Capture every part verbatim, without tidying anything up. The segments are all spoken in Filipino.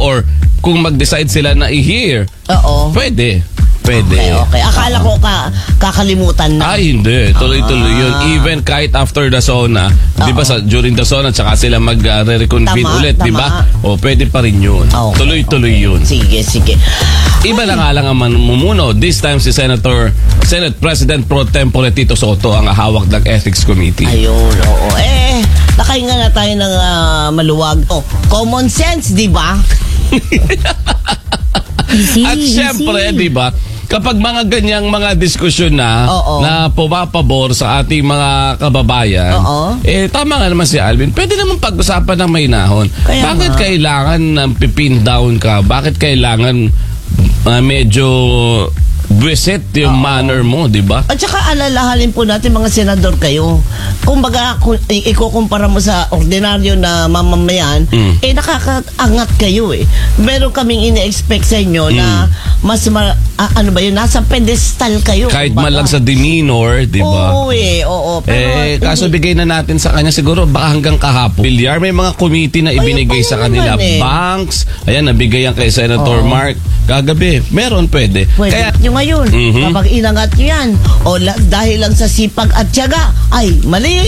or kung mag-decide sila na i-hear, Oo. pwede. Pwede. Okay, okay. Akala ko ka, kakalimutan na. Ay, hindi. Tuloy-tuloy Ah. yun. Even kahit after the SONA, di ba sa, during the SONA, tsaka sila mag-reconvene Tama, ulit, di ba? tama. O, pwede pa rin yun. Okay, Tuloy-tuloy okay. yun. Sige, sige. Iba na nga lang ang mamumuno. This time si Senator, Senate President Pro Tempore Tito Sotto ang hawak ng Ethics Committee. Ayun, oo. Eh, nakahinga na tayo ng ah, maluwag. Oh, common sense, di ba? Easy, At syempre, di ba, kapag mga ganyang mga diskusyon na Oo. na pumapabor sa ating mga kababayan, Oo. eh tama nga naman si Alvin, pwede naman pag-usapan ng may nahon. Kaya Bakit nga. kailangan ng pipin down ka? Bakit kailangan ah, medyo buwisit yung manner mo, di ba? At saka alalahanin po natin mga senador kayo. Kumbaga, kung i- ikukumpara mo sa ordinaryo na mamamayan, Mm. eh nakakaangat kayo eh. Meron kaming ine-expect sa inyo na mas ma- ah, ano ba yun, nasa pedestal kayo. Kahit kumbaga. man lang sa demeanor, di ba? Oo eh, oo. Pero, Eh, kaso hindi- bigay na natin sa kanya siguro baka hanggang kahapon. Bilyar, may mga committee na ibinigay Ayun pa sa yun kanila. naman eh. Banks, ayan, nabigay yan kay Senator Oo. Mark. Kagabi, meron pwede. Pwede Kaya, nyo ngayon. Mhm. Kapag inangat nyo yan, o la- dahil lang sa sipag at tiyaga, ay, mali.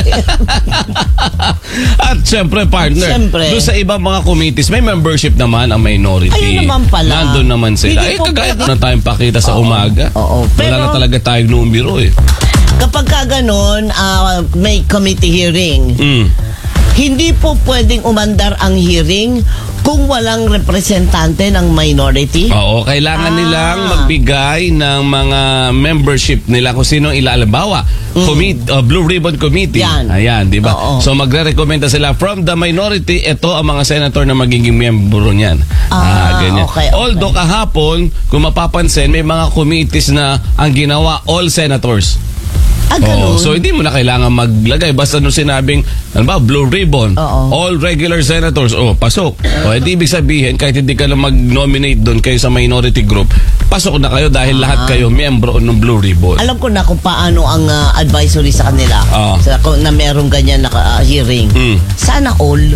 at syempre, partner, Syempre. doon sa ibang mga committees, may membership naman ang minority. Ayun naman pala. Nandun naman sila. Hindi Eh, po kagaya pwede. na tayong pakita sa Oo. umaga. Oo. Wala Pero- na talaga tayong numero eh. Kapag ka ganun, ah, may committee hearing, Mm. hindi po pwedeng umandar ang hearing kung walang representante ng minority. Oo, kailangan Ah. nilang magbigay ng mga membership nila kung sino ilalimbawa. Commit, uh, Blue Ribbon Committee. Yan. Ayan, di ba? Oo. So magre-recommenda sila from the minority, ito ang mga senator na magiging miyembro niyan. Ah, ganyan. okay, okay. Although kahapon, kung mapapansin, may mga committees na ang ginawa all senators. Ah, ganun. Oo, so hindi mo na kailangan maglagay basta nung sinabing ano ba, Blue Ribbon, Oo. all regular senators, oh, pasok. O, hindi ibig sabihin kahit hindi ka na mag-nominate doon kayo sa minority group, pasok na kayo dahil lahat kayo miyembro ng Blue Ribbon. Alam ko na kung paano ang ah, advisory sa kanila Oo. sa, kung, na meron ganyan na ah, hearing. Mm. Sana all.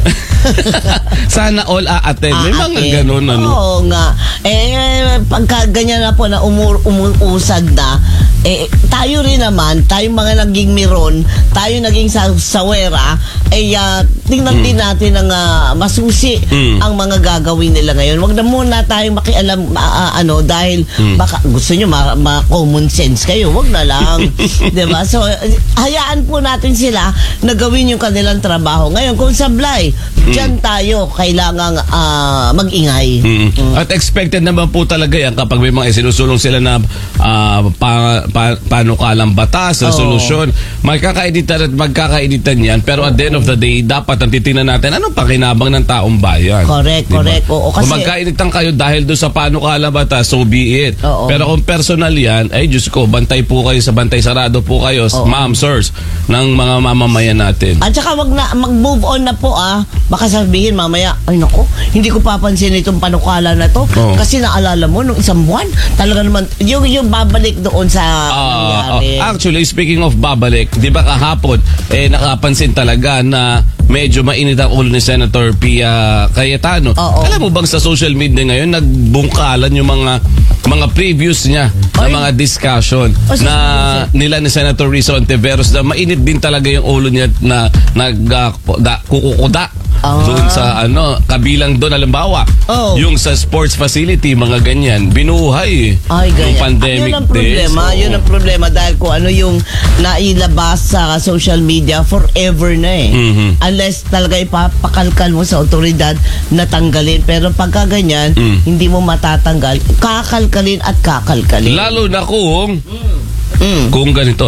Sana all a-attend. May mga Aatin. ganun, ano. Oo nga. Eh, pagka ganyan na po na umur, umuusad na, eh, tayo rin naman, tayong mga naging miron, tayo naging sa sawera, eh, uh, tingnan din natin ang ah, masusi Mm. ang mga gagawin nila ngayon. Wag na muna tayong makialam, ah, ah, ano, dahil baka gusto nyo ma, ma- common sense kayo, wag na lang. Diba? So, eh, hayaan po natin sila na gawin yung kanilang trabaho. Ngayon, kung sablay, dyan tayo kailangang ah, mag-ingay. Mm. At expected naman po talaga yan kapag may mga isinusulong sila na ah, pa, pa, panukalang batas, resolusyon, magkakaeditan at magkakaeditan yan. Pero at the end of the day, dapat ang titingnan natin anong pakinabang ng taong bayan. Correct, Diba? correct. Oo, kasi- Kung magkaeditan kayo dahil doon sa panukalang batas, so be it. Oo. Pero kung personal yan, ay Diyos ko, bantay po kayo sa bantay, sarado po kayo, Oo. ma'am, sirs, ng mga mamamayan natin. At saka wag na mag-move on na po ah. Baka sabihin mamaya, ay nako, hindi ko papansin itong panukala na to Oo. kasi naalala mo nung isang buwan, talaga naman yung yung babalik doon sa Ah, nangyari. ah, actually, speaking of babalik, di ba kahapon, eh, nakapansin talaga na medyo mainit ang ulo ni Senator Pia Cayetano. Oo. Alam mo bang sa social media ngayon, nagbungkalan yung mga mga previews niya na Ay. mga discussion Oh, na nila ni Senator Risa Ontiveros na mainit din talaga yung ulo niya na nag uh, da, kukukuda Ah. doon sa ano, kabilang doon halimbawa, Oh. yung sa sports facility, mga ganyan, binuhay Ay, yung ganyan. pandemic Yun ang problema. days. Yun Oo. ang problema dahil kung ano yung nailabas sa social media forever na eh. Mhm. Unless talaga ipapakalkal mo sa otoridad na tanggalin. Pero pagka ganyan, Mm. hindi mo matatanggal. Kakalkalin at kakalkalin. Lalo na kung Mm. kung ganito.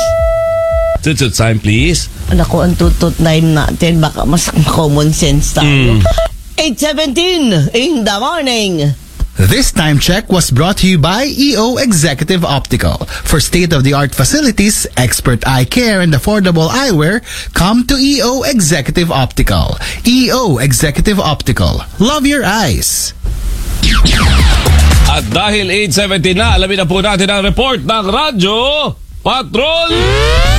Tutut time, please. Naku, ang tutut time natin. Baka mas common sense tayo. Mm. eight seventeen in the morning. This time check was brought to you by E O Executive Optical. For state-of-the-art facilities, expert eye care, and affordable eyewear, come to E O Executive Optical. E O Executive Optical. Love your eyes. At dahil eight seventeen na, alamin na po natin ang report ng Radyo Patrol.